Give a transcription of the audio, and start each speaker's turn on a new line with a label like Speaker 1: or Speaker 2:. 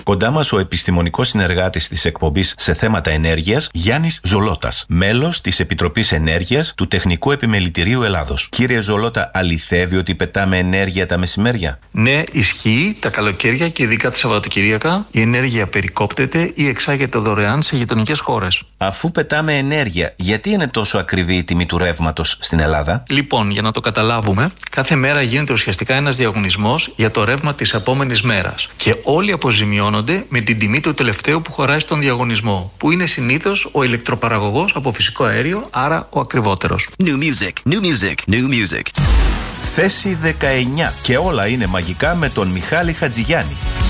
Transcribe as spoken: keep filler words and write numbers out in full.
Speaker 1: Κοντά μας ο επιστημονικός συνεργάτης της εκπομπής σε θέματα ενέργειας, Γιάννης Ζολώτας, μέλος της Επιτροπής Ενέργειας του Τεχνικού Επιμελητηρίου Ελλάδος. Κύριε Ζολώτα, αληθεύει ότι πετάμε ενέργεια τα μεσημέρια?
Speaker 2: Ναι, ισχύει. Τα καλοκαίρια και ειδικά τα Σαββατοκυριακά η ενέργεια περικόπτεται ή εξάγεται δωρεάν σε γειτονικές χώρες.
Speaker 1: Αφού πετάμε ενέργεια, γιατί είναι τόσο ακριβή η τιμή του ρεύματος στην Ελλάδα?
Speaker 2: Λοιπόν, για να το καταλάβουμε, κάθε μέρα γίνεται ουσιαστικά ένας διαγωνισμός για το ρεύμα της επόμενης μέρας. Και όλοι αποζημιώνονται με την τιμή του τελευταίου που χωράει στον διαγωνισμό, που είναι συνήθως ο ηλεκτροπαραγωγός από φυσικό αέριο, άρα ο ακριβότερος.
Speaker 3: New music, new music, new music.
Speaker 1: Θέση δεκαεννιά και όλα είναι μαγικά με τον Μιχάλη Χατζηγιάννη.